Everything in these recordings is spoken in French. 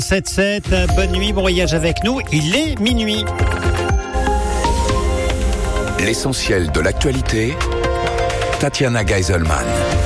7-7, bonne nuit, bon voyage avec nous, il est minuit. L'essentiel de l'actualité, Tatiana Geiselman.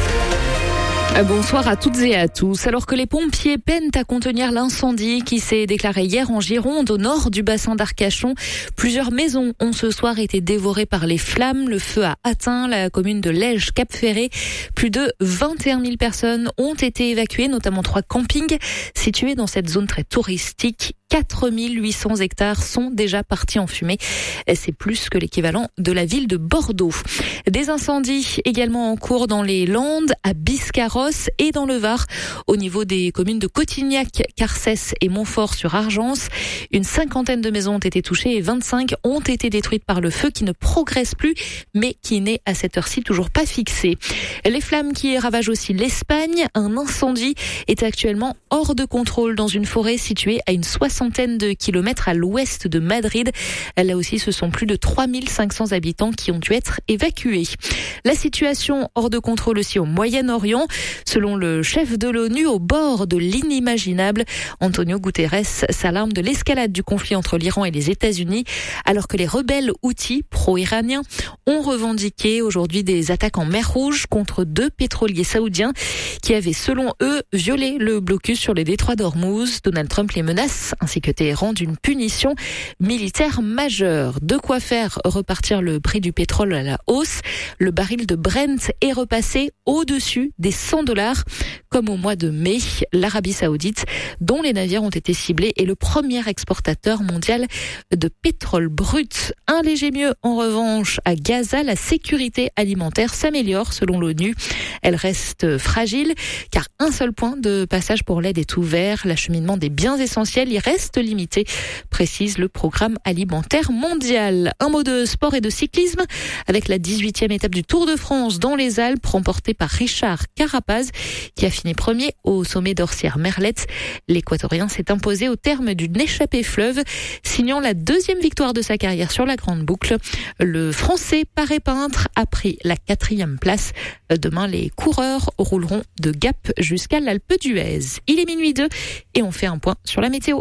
Bonsoir à toutes et à tous. Alors que les pompiers peinent à contenir l'incendie qui s'est déclaré hier en Gironde, au nord du bassin d'Arcachon, plusieurs maisons ont ce soir été dévorées par les flammes. Le feu a atteint la commune de Lège-Cap-Ferré. Plus de 21 000 personnes ont été évacuées, notamment 3 campings situés dans cette zone très touristique. 4 800 hectares sont déjà partis en fumée. C'est plus que l'équivalent de la ville de Bordeaux. Des incendies également en cours dans les Landes, à Biscarrosse et dans le Var, au niveau des communes de Cotignac, Carcès et Montfort-sur-Argence. Une 50aine de maisons ont été touchées et 25 ont été détruites par le feu qui ne progresse plus, mais qui n'est à cette heure-ci toujours pas fixé. Les flammes qui ravagent aussi l'Espagne. Un incendie est actuellement hors de contrôle dans une forêt située à une 60aine de kilomètres à l'ouest de Madrid. Là aussi, ce sont plus de 3500 habitants qui ont dû être évacués. La situation hors de contrôle aussi au Moyen-Orient. Selon le chef de l'ONU, au bord de l'inimaginable, Antonio Guterres s'alarme de l'escalade du conflit entre l'Iran et les États-Unis, alors que les rebelles houthis pro-iraniens ont revendiqué aujourd'hui des attaques en mer Rouge contre 2 pétroliers saoudiens qui avaient, selon eux, violé le blocus sur les détroits d'Ormuz. Donald Trump les menace, ainsi que Téhéran, d'une punition militaire majeure. De quoi faire repartir le prix du pétrole à la hausse. Le baril de Brent est repassé au-dessus des $100, comme au mois de mai. L'Arabie Saoudite, dont les navires ont été ciblés, est le premier exportateur mondial de pétrole brut. Un léger mieux, en revanche, à Gaza, la sécurité alimentaire s'améliore selon l'ONU. Elle reste fragile, car un seul point de passage pour l'aide est ouvert. L'acheminement des biens essentiels y reste limité, précise le programme alimentaire mondial. Un mot de sport et de cyclisme, avec la 18e étape du Tour de France dans les Alpes, remportée par Richard Carapaz, qui a fini premier au sommet d'Orsières-Merlette. L'Équatorien s'est imposé au terme d'une échappée fleuve, signant la 2e victoire de sa carrière sur la grande boucle. Le Français Paré Peintre a pris la 4e place. Demain, les coureurs rouleront de Gap jusqu'à l'Alpe d'Huez. Il est minuit 2 et on fait un point sur la météo.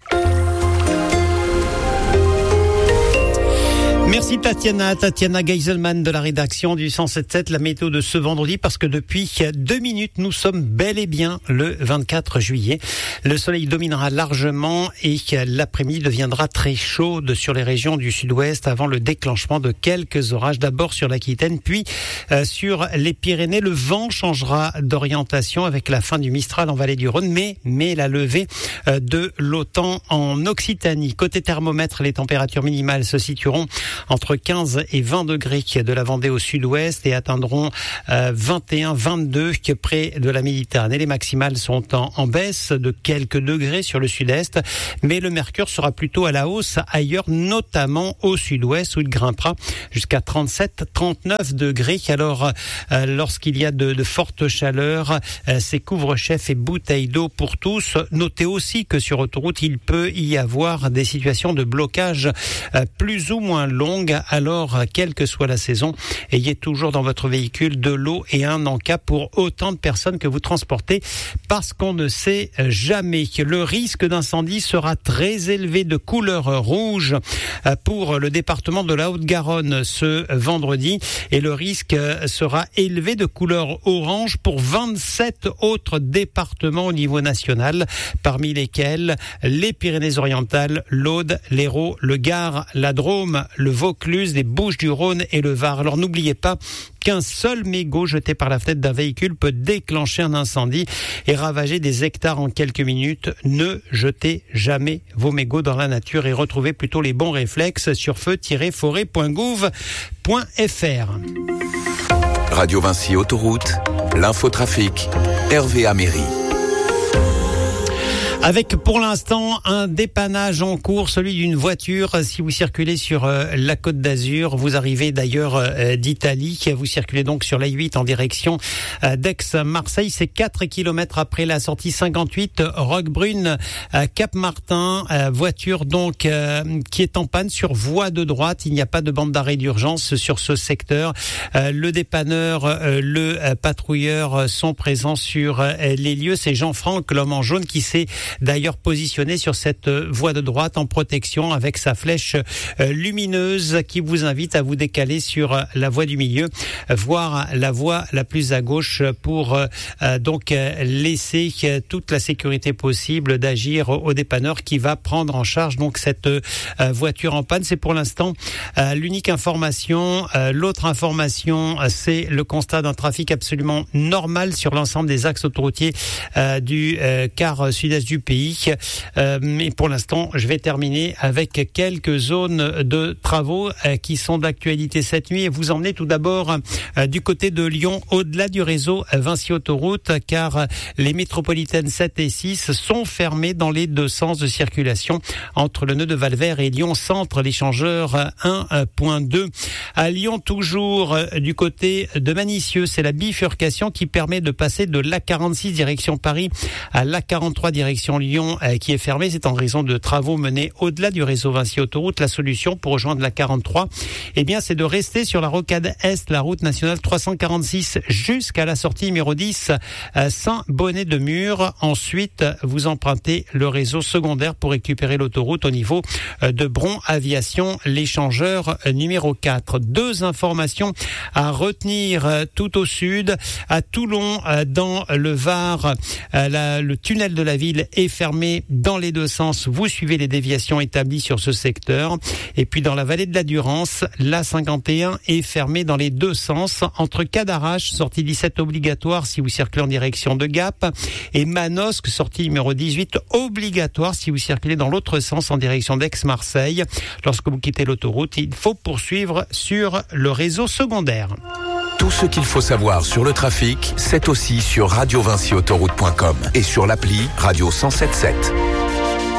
Merci Tatiana Geiselman de la rédaction du 107.7, la météo de ce vendredi, parce que depuis 2 minutes, nous sommes bel et bien le 24 juillet. Le soleil dominera largement et l'après-midi deviendra très chaude sur les régions du sud-ouest avant le déclenchement de quelques orages, d'abord sur l'Aquitaine, puis sur les Pyrénées. Le vent changera d'orientation avec la fin du Mistral en vallée du Rhône, mais la levée de l'OTAN en Occitanie. Côté thermomètre, les températures minimales se situeront entre 15 et 20 degrés de la Vendée au sud-ouest et atteindront 21-22 près de la Méditerranée. Les maximales sont en baisse de quelques degrés sur le sud-est, mais le mercure sera plutôt à la hausse ailleurs, notamment au sud-ouest où il grimpera jusqu'à 37-39 degrés. Alors, lorsqu'il y a de fortes chaleurs, c'est couvre-chef et bouteilles d'eau pour tous. Notez aussi que sur autoroute, il peut y avoir des situations de blocage plus ou moins longues. Alors, quelle que soit la saison, ayez toujours dans votre véhicule de l'eau et un encas pour autant de personnes que vous transportez, parce qu'on ne sait jamais. Le risque d'incendie sera très élevé, de couleur rouge pour le département de la Haute-Garonne ce vendredi, et le risque sera élevé de couleur orange pour 27 autres départements au niveau national, parmi lesquels les Pyrénées-Orientales, l'Aude, l'Hérault, le Gard, la Drôme, le Vaucluse, les Bouches-du-Rhône et le Var. Alors n'oubliez pas qu'un seul mégot jeté par la fenêtre d'un véhicule peut déclencher un incendie et ravager des hectares en quelques minutes. Ne jetez jamais vos mégots dans la nature et retrouvez plutôt les bons réflexes sur feu-forêt.gouv.fr. Radio Vinci Autoroute, l'infotrafic, Hervé Améry. Avec pour l'instant un dépannage en cours, celui d'une voiture. Si vous circulez sur la Côte d'Azur, vous arrivez d'ailleurs d'Italie, vous circulez donc sur l'A8 en direction d'Aix-Marseille. C'est 4 km après la sortie 58 Roquebrune Cap-Martin. Voiture donc qui est en panne sur voie de droite. Il n'y a pas de bande d'arrêt d'urgence sur ce secteur. Le dépanneur, le patrouilleur sont présents sur les lieux. C'est Jean-Franck, l'homme en jaune, qui s'est d'ailleurs positionné sur cette voie de droite en protection avec sa flèche lumineuse qui vous invite à vous décaler sur la voie du milieu, voire la voie la plus à gauche pour donc laisser toute la sécurité possible d'agir au dépanneur qui va prendre en charge donc cette voiture en panne. C'est pour l'instant l'unique information. L'autre information, c'est le constat d'un trafic absolument normal sur l'ensemble des axes autoroutiers du quart sud-est du pays. Mais pour l'instant, je vais terminer avec quelques zones de travaux qui sont d'actualité cette nuit et vous emmener tout d'abord du côté de Lyon, au-delà du réseau Vinci Autoroute, car les métropolitaines 7 et 6 sont fermées dans les deux sens de circulation entre le nœud de Valvert et Lyon Centre, l'échangeur 1.2. À Lyon, toujours du côté de Manicieux, c'est la bifurcation qui permet de passer de l'A46 direction Paris à l'A43 direction Lyon qui est fermée. C'est en raison de travaux menés au-delà du réseau Vinci Autoroute. La solution pour rejoindre l'A43, c'est de rester sur la rocade Est, la route nationale 346 jusqu'à la sortie numéro 10 Saint-Bonnet-de-Mur. Ensuite, vous empruntez le réseau secondaire pour récupérer l'autoroute au niveau de Bron-Aviation, l'échangeur numéro 4. Deux informations à retenir tout au sud. À Toulon, dans le Var, le tunnel de la ville est fermé dans les deux sens. Vous suivez les déviations établies sur ce secteur. Et puis dans la vallée de la Durance, l'A51 est fermé dans les deux sens entre Cadarache, sortie 17 obligatoire si vous circulez en direction de Gap, et Manosque, sortie numéro 18 obligatoire si vous circulez dans l'autre sens en direction d'Aix-Marseille. Lorsque vous quittez l'autoroute, il faut poursuivre sur le réseau secondaire. Tout ce qu'il faut savoir sur le trafic, c'est aussi sur radiovinciautoroute.com et sur l'appli Radio 107.7.